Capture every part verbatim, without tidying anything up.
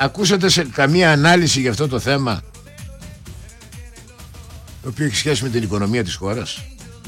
Ακούσατε σε καμία ανάλυση για αυτό το θέμα, το οποίο έχει σχέση με την οικονομία της χώρας?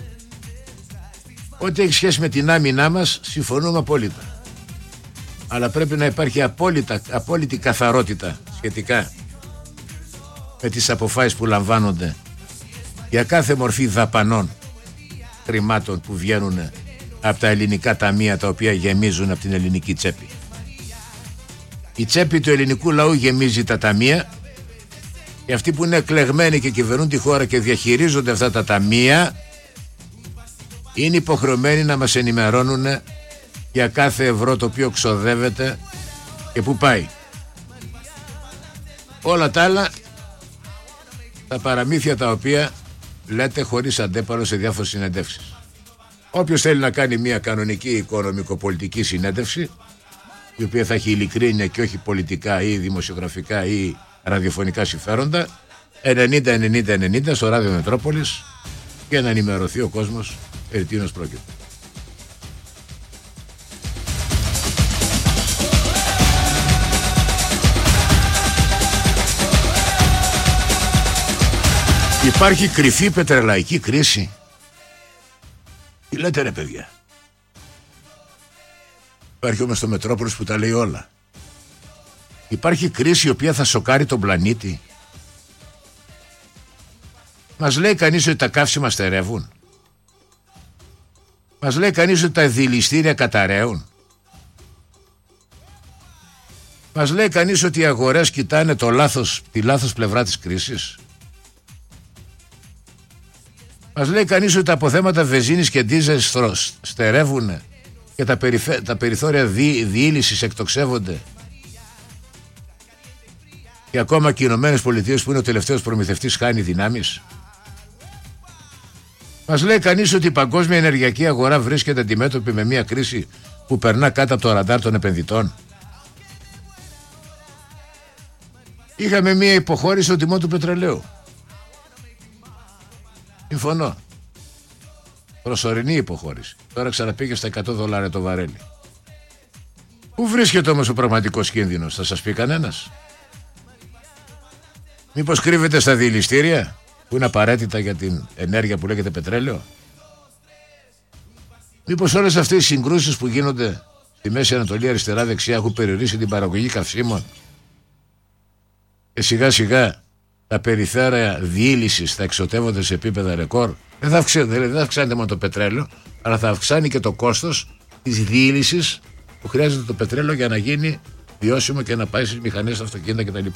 Ό,τι έχει σχέση με την άμυνά μας συμφωνούμε απόλυτα, αλλά πρέπει να υπάρχει απόλυτα, απόλυτη καθαρότητα σχετικά με τις αποφάσεις που λαμβάνονται για κάθε μορφή δαπανών χρημάτων που βγαίνουν από τα ελληνικά ταμεία, τα οποία γεμίζουν από την ελληνική τσέπη. Η τσέπη του ελληνικού λαού γεμίζει τα ταμεία, και αυτοί που είναι εκλεγμένοι και κυβερνούν τη χώρα και διαχειρίζονται αυτά τα ταμεία είναι υποχρεωμένοι να μας ενημερώνουν για κάθε ευρώ το οποίο ξοδεύεται και που πάει. Όλα τα άλλα, τα παραμύθια τα οποία λέτε χωρίς αντέπαλο σε διάφορες συνεντεύξεις. Όποιος θέλει να κάνει μια κανονική οικονομικοπολιτική συνέντευξη, η οποία θα έχει ειλικρίνεια και όχι πολιτικά ή δημοσιογραφικά ή ραδιοφωνικά συμφέροντα, ενενήντα ενενήντα ενενήντα στο Ράδιο Μετρόπολης, και να ενημερωθεί ο κόσμος περί τίνος πρόκειται. Υπάρχει κρυφή πετρελαϊκή κρίση. Τι λέτε ρε παιδιά? Υπάρχει όμως το Μετρόπολης που τα λέει όλα. Υπάρχει κρίση η οποία θα σοκάρει τον πλανήτη. Μας λέει κανείς ότι τα καύσιμα στερεύουν? Μας λέει κανείς ότι τα δηληστήρια καταραίουν? Μας λέει κανείς ότι οι αγορές κοιτάνε το λάθος, τη λάθος πλευρά της κρίσης? Μας λέει κανείς ότι τα αποθέματα βενζίνης και ντίζελ στερεύουν και τα, περιφε... τα περιθώρια δι... διήλυσης εκτοξεύονται, και ακόμα και οι Ηνωμένες Πολιτείες, που είναι ο τελευταίος προμηθευτής, χάνει δυνάμεις? Μας λέει κανείς ότι η παγκόσμια ενεργειακή αγορά βρίσκεται αντιμέτωπη με μια κρίση που περνά κάτω από το ραντάρ των επενδυτών? Είχαμε μια υποχώρηση στο τιμό του πετρελαίου. Συμφωνώ. Προσωρινή υποχώρηση. Τώρα ξαναπήγε στα εκατό δολάρια το βαρέλι. Πού βρίσκεται όμως ο πραγματικός κίνδυνος? Θα σας πει κανένας? Μήπως κρύβεται στα διηληστήρια που είναι απαραίτητα για την ενέργεια που λέγεται πετρέλαιο? Μήπως όλες αυτές οι συγκρούσεις που γίνονται στη Μέση Ανατολή αριστερά δεξιά έχουν περιορίσει την παραγωγή καυσίμων, και σιγά σιγά τα περιθώρια διήλυσης θα εξωτεύονται σε επίπεδα ρεκόρ? Δεν θα, αυξα... δεν θα αυξάνεται μόνο το πετρέλαιο, αλλά θα αυξάνει και το κόστος της διήλυσης που χρειάζεται το πετρέλαιο για να γίνει βιώσιμο και να πάει στις μηχανές, στα αυτοκίνητα κτλ.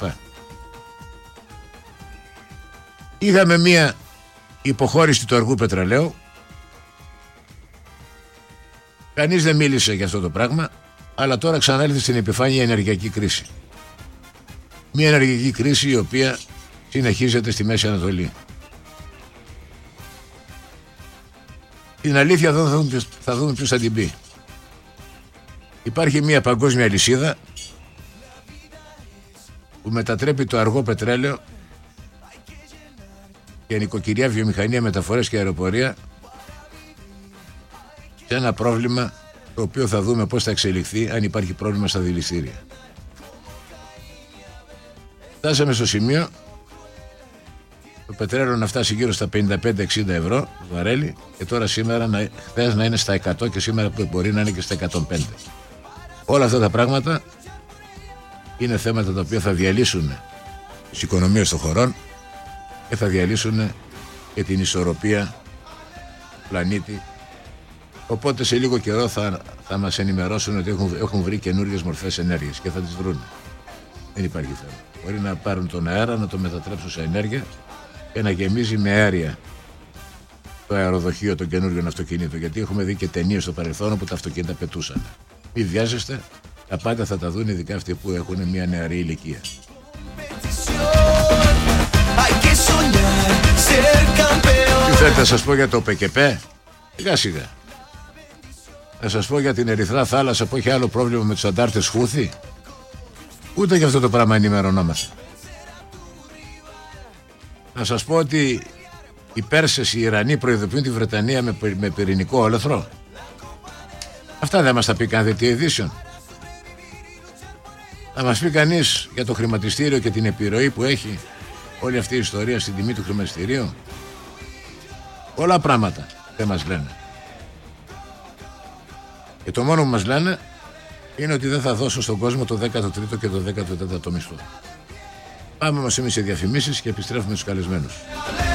Είχαμε μία υποχώρηση του αργού πετρελαίου. Κανείς δεν μίλησε για αυτό το πράγμα, αλλά τώρα ξανέλθει στην επιφάνεια η ενεργειακή κρίση. Μία ενεργειακή κρίση η οποία συνεχίζεται στη Μέση Ανατολή. Την αλήθεια εδώ θα δούμε ποιος θα, δούμε ποιος θα την πει. Υπάρχει μια παγκόσμια λυσίδα που μετατρέπει το αργό πετρέλαιο και νοικοκυριά, βιομηχανία, μεταφορές και αεροπορία σε ένα πρόβλημα το οποίο θα δούμε πώς θα εξελιχθεί, αν υπάρχει πρόβλημα στα δηληστήρια. Φτάσαμε στο σημείο το πετρέλαιο να φτάσει γύρω στα πενήντα πέντε εξήντα ευρώ το βαρέλι, και τώρα σήμερα να, χθες να είναι στα εκατό, και σήμερα μπορεί να είναι και στα εκατόν πέντε. Όλα αυτά τα πράγματα είναι θέματα τα οποία θα διαλύσουν τις οικονομίες των χωρών και θα διαλύσουν και την ισορροπία του πλανήτη. Οπότε σε λίγο καιρό θα, θα μας ενημερώσουν ότι έχουν, έχουν βρει καινούργιες μορφές ενέργειας και θα τις βρουν. Δεν υπάρχει θέμα. Μπορεί να πάρουν τον αέρα, να το μετατρέψουν σε ενέργεια και να γεμίζει με αέρια το αεροδοχείο των καινούργιων αυτοκινήτων. Γιατί έχουμε δει και ταινίες στο παρελθόν όπου τα αυτοκίνητα πετούσαν. Μη βιάζεστε, τα πάντα θα τα δουν, ειδικά αυτοί που έχουν μια νεαρή ηλικία. Τι θέλετε να σας πω για το ΠΚΠ? Σιγά σιγά. Να σας πω για την Ερυθρά Θάλασσα που έχει άλλο πρόβλημα με τους αντάρτες Χούθη? Ούτε για αυτό το πράγμα ενημερωνόμαστε. Να σας πω ότι οι Πέρσες, οι Ιρανοί προειδοποιούν τη Βρετανία με, με πυρηνικό όλεθρο. Αυτά δεν μας τα πει καν δελτίο ειδήσεων. Να μας πει κανείς για το χρηματιστήριο και την επιρροή που έχει όλη αυτή η ιστορία στην τιμή του χρηματιστηρίου? Πολλά πράγματα δεν μας λένε. Και το μόνο που μας λένε είναι ότι δεν θα δώσω στον κόσμο το δέκατο τρίτο και το δέκατο τέταρτο μισθό. Πάμε όμως εμείς σε διαφημίσεις και επιστρέφουμε στους καλεσμένους.